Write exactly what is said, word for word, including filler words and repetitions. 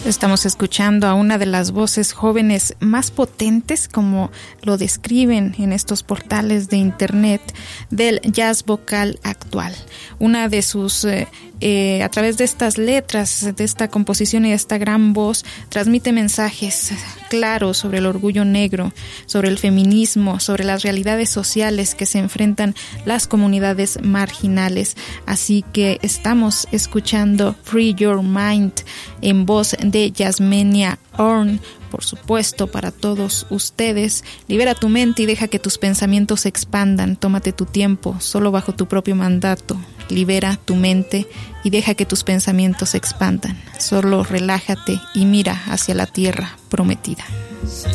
Estamos escuchando a una de las voces jóvenes más potentes, como lo describen en estos portales de internet, del jazz vocal actual. Una de sus, eh, eh, a través de estas letras, de esta composición y de esta gran voz, transmite mensajes claros sobre el orgullo negro, sobre el feminismo, sobre las realidades sociales que se enfrentan las comunidades marginales. Así que estamos escuchando Free Your Mind en voz de Yasmenia Horn, por supuesto, para todos ustedes. Libera tu mente y deja que tus pensamientos se expandan. Tómate tu tiempo, solo bajo tu propio mandato. Libera tu mente y deja que tus pensamientos se expandan. Solo relájate y mira hacia la tierra prometida.